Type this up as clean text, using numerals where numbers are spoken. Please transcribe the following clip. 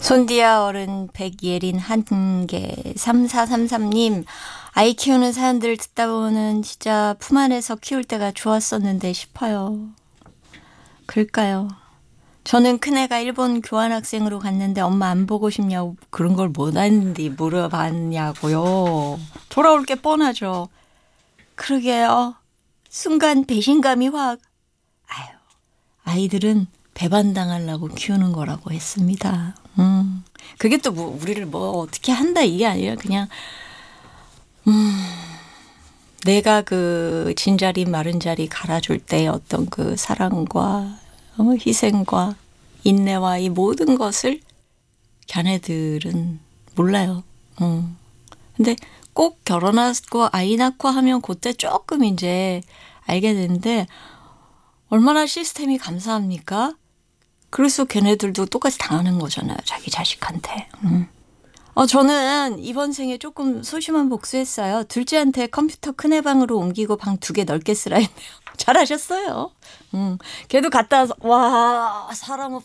손디아 어른 백예린 한개 3433님 아이 키우는 사연들 듣다 보면 진짜 품 안에서 키울 때가 좋았었는데 싶어요. 그럴까요? 저는 큰애가 일본 교환학생으로 갔는데 엄마 안 보고 싶냐고 그런 걸 못 했는데 물어봤냐고요. 돌아올 게 뻔하죠. 그러게요. 순간 배신감이 확. 아유, 아이들은 배반당하려고 키우는 거라고 했습니다. 그게 또 우리를 뭐 어떻게 한다 이게 아니라 그냥 내가 그 진자리 마른 자리 갈아줄 때 어떤 그 사랑과 희생과 인내와 이 모든 것을 걔네들은 몰라요. 근데 꼭 결혼하고 아이 낳고 하면 그때 조금 이제 알게 되는데 얼마나 시스템이 감사합니까? 그래서 걔네들도 똑같이 당하는 거잖아요. 자기 자식한테. 저는 이번 생에 조금 소심한 복수했어요. 둘째한테 컴퓨터 큰애 방으로 옮기고 방 2개 넓게 쓰라 했네요. 잘하셨어요. 걔도 갔다 와서 와 사람